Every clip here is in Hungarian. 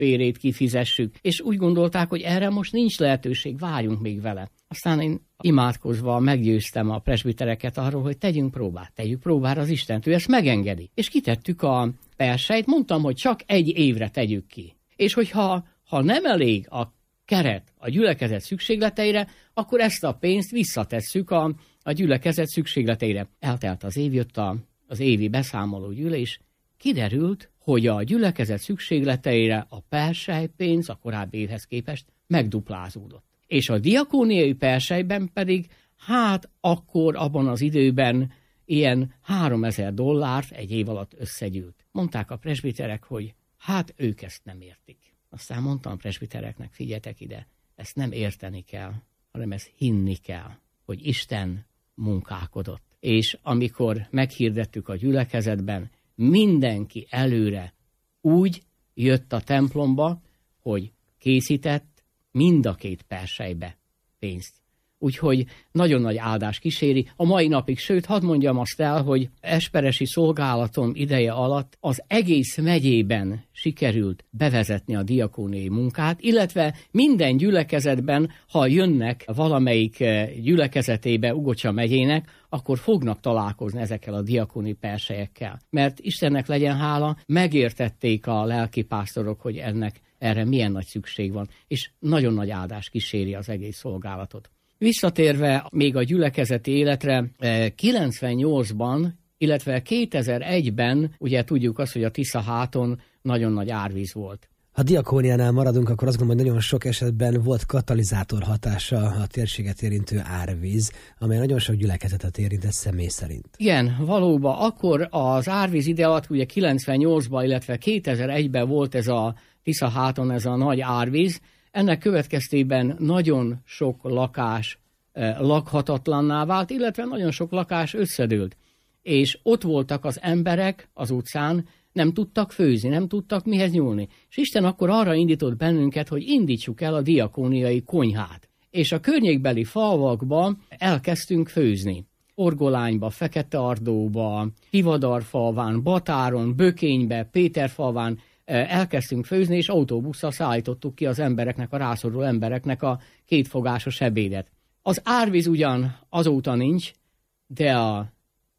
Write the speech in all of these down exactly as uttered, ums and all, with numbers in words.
bérét kifizessük, és úgy gondolták, hogy erre most nincs lehetőség, várjunk még vele. Aztán én imádkozva meggyőztem a presbitereket arról, hogy tegyünk próbát, tegyük próbára az Istent, ő ezt megengedi. És kitettük a persejt, mondtam, hogy csak egy évre tegyük ki. És hogyha ha nem elég a keret a gyülekezet szükségleteire, akkor ezt a pénzt visszatesszük a, a gyülekezet szükségleteire. Eltelt az év, jött a, az évi beszámoló gyűlés, kiderült, hogy a gyülekezet szükségleteire a persejpénz a korábbi évhez képest megduplázódott. És a diakóniai persejben pedig, hát akkor abban az időben ilyen háromezer dollárt egy év alatt összegyűlt. Mondták a presbiterek, hogy hát ők ezt nem értik. Aztán mondtam a presbitereknek, figyeljetek ide, ezt nem érteni kell, hanem ezt hinni kell, hogy Isten munkálkodott. És amikor meghirdettük a gyülekezetben, mindenki előre úgy jött a templomba, hogy készített mind a két persejbe pénzt. Úgyhogy nagyon nagy áldás kíséri a mai napig, sőt, hadd mondjam azt el, hogy esperesi szolgálatom ideje alatt az egész megyében sikerült bevezetni a diakóniai munkát, illetve minden gyülekezetben, ha jönnek valamelyik gyülekezetébe Ugocsa megyének, akkor fognak találkozni ezekkel a diakóni persejekkel. Mert Istennek legyen hála, megértették a lelkipásztorok, hogy ennek erre milyen nagy szükség van, és nagyon nagy áldás kíséri az egész szolgálatot. Visszatérve még a gyülekezeti életre, kilencvennyolcban, illetve kétezer-egyben, ugye tudjuk azt, hogy a Tisza-háton nagyon nagy árvíz volt. Ha diakóniánál maradunk, akkor azt gondolom, hogy nagyon sok esetben volt katalizátor hatása a térséget érintő árvíz, amely nagyon sok gyülekezetet érintett személy szerint. Igen, valóban. Akkor az árvíz ide alatt, ugye kilencvennyolcban, illetve kétezer-egyben volt ez a Tisza-háton ez a nagy árvíz. Ennek következtében nagyon sok lakás eh, lakhatatlanná vált, illetve nagyon sok lakás összedőlt. És ott voltak az emberek az utcán, nem tudtak főzni, nem tudtak mihez nyúlni. És Isten akkor arra indított bennünket, hogy indítsuk el a diakóniai konyhát. És a környékbeli falvakba elkezdtünk főzni. Orgolányba, Feketeardóba, Hivadarfalván, Batáron, Bökénybe, Péterfalván elkezdtünk főzni, és autóbusszal szállítottuk ki az embereknek, a rászoruló embereknek a kétfogásos ebédet. Az árvíz ugyan azóta nincs, de a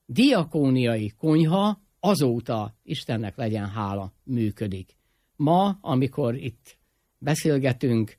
diakóniai konyha azóta, Istennek legyen hála, működik. Ma, amikor itt beszélgetünk,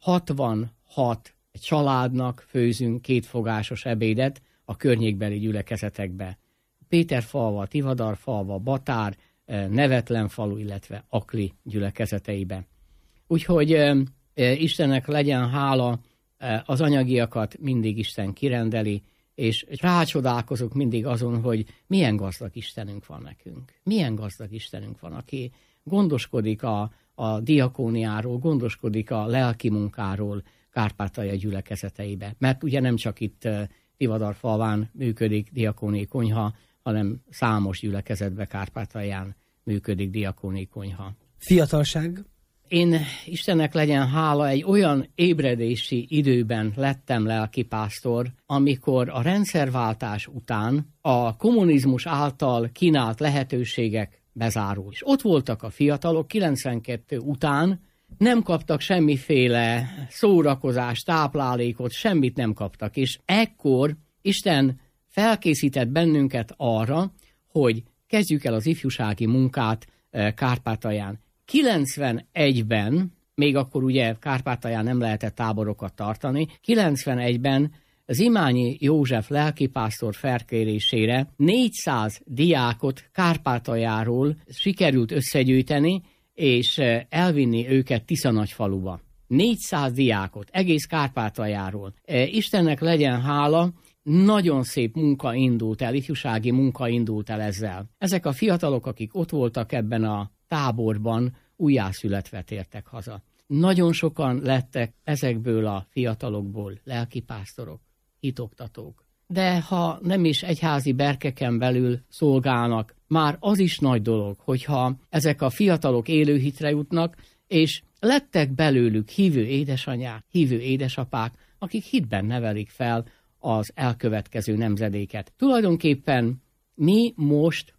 hatvanhat családnak főzünk kétfogásos ebédet a környékbeli gyülekezetekbe. Péterfalva, Tivadarfalva, Batár, Nevetlenfalu, illetve Akli gyülekezeteibe. Úgyhogy e, e, Istennek legyen hála, e, az anyagiakat mindig Isten kirendeli, és rácsodálkozok mindig azon, hogy milyen gazdag Istenünk van nekünk. Milyen gazdag Istenünk van, aki gondoskodik a, a diakóniáról, gondoskodik a lelki munkáról Kárpátalja gyülekezeteibe. Mert ugye nem csak itt e, Tivadarfalván működik diakóniai konyha, hanem számos gyülekezetbe Kárpátalján működik diakóniai konyha. Fiatalság? Én, Istennek legyen hála, egy olyan ébredési időben lettem lelkipásztor, amikor a rendszerváltás után a kommunizmus által kínált lehetőségek bezárul. És ott voltak a fiatalok, kilencvenkettő után nem kaptak semmiféle szórakozást, táplálékot, semmit nem kaptak. És ekkor Isten felkészített bennünket arra, hogy kezdjük el az ifjúsági munkát Kárpátalján. kilencvenegyben, még akkor ugye Kárpátalján nem lehetett táborokat tartani, kilencvenegyben Zimányi József lelkipásztor felkérésére négyszáz diákot Kárpátaljáról sikerült összegyűjteni, és elvinni őket Tiszanagyfaluba. négyszáz diákot, egész Kárpátaljáról. Istennek legyen hála, nagyon szép munka indult el, ifjúsági munka indult el ezzel. Ezek a fiatalok, akik ott voltak ebben a táborban, újjászületve tértek haza. Nagyon sokan lettek ezekből a fiatalokból lelkipásztorok, hitoktatók. De ha nem is egyházi berkeken belül szolgálnak, már az is nagy dolog, hogyha ezek a fiatalok élőhitre jutnak, és lettek belőlük hívő édesanyák, hívő édesapák, akik hitben nevelik fel az elkövetkező nemzedéket. Tulajdonképpen mi most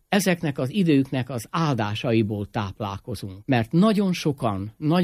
ezeknek az időknek az áldásaiból táplálkozunk. Mert nagyon sokan, nagyon